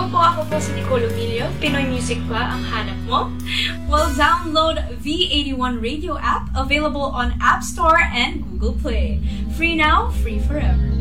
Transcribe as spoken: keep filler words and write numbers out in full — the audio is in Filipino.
Hello po, ako po si Nicole Umilio. Pinoy Music ba ang hanap mo? Well, download V eighty-one Radio app, available on App Store and Google Play. Free now, free forever.